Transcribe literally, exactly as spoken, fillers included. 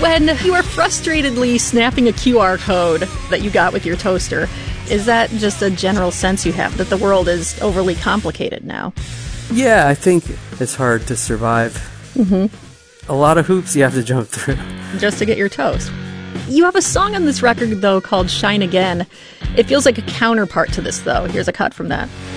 when you are frustratedly snapping a Q R code that you got with your toaster, is that just a general sense you have that the world is overly complicated now? Yeah, I think it's hard to survive. Mm-hmm. A lot of hoops you have to jump through. Just to get your toast. You have a song on this record, though, called Shine Again. It feels like a counterpart to this, though. Here's a cut from that.